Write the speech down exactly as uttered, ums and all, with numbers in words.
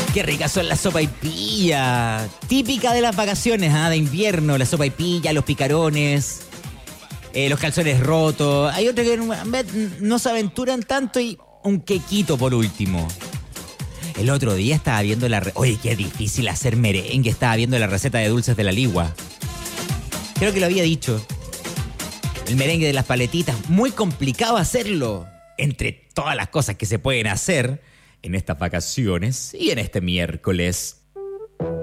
Qué ricas son las sopaipillas. Típica de las vacaciones, ¿ah? De invierno, la sopaipilla, los picarones, eh, los calzones rotos. Hay otros que no, no se aventuran tanto y un quequito por último. El otro día estaba viendo la... Re- Oye, qué difícil hacer merengue. Estaba viendo la receta de dulces de la Ligua. Creo que lo había dicho. El merengue de las paletitas. Muy complicado hacerlo. Entre todas las cosas que se pueden hacer en estas vacaciones y en este miércoles.